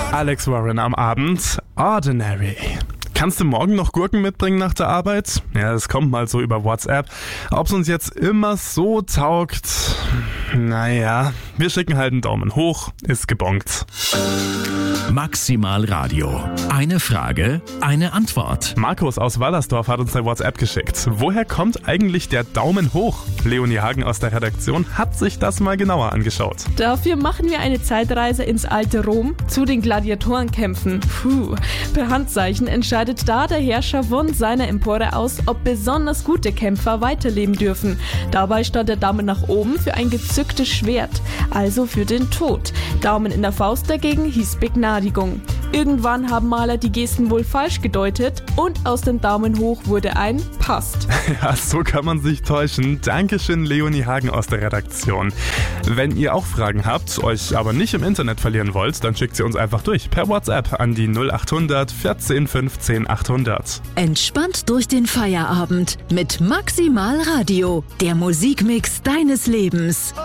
Alex Warren am Abend. Ordinary. Kannst du morgen noch Gurken mitbringen nach der Arbeit? Ja, das kommt mal so über WhatsApp. Ob es uns jetzt immer so taugt? Naja, wir schicken halt einen Daumen hoch, ist gebongt. Maximal Radio. Eine Frage, eine Antwort. Markus aus Wallersdorf hat uns eine WhatsApp geschickt. Woher kommt eigentlich der Daumen hoch? Leonie Hagen aus der Redaktion hat sich das mal genauer angeschaut. Dafür machen wir eine Zeitreise ins alte Rom zu den Gladiatorenkämpfen. Per Handzeichen entscheidet da der Herrscher von seiner Empore aus, ob besonders gute Kämpfer weiterleben dürfen. Dabei stand der Daumen nach oben für ein gezücktes Schwert, also für den Tod. Daumen in der Faust dagegen hieß Begnadigung. Irgendwann haben Maler die Gesten wohl falsch gedeutet und aus dem Daumen hoch wurde ein Passt. Ja, so kann man sich täuschen. Dankeschön, Leonie Hagen aus der Redaktion. Wenn ihr auch Fragen habt, euch aber nicht im Internet verlieren wollt, dann schickt sie uns einfach durch per WhatsApp an die 0800 14 15 800. Entspannt durch den Feierabend mit Maximal Radio, der Musikmix deines Lebens.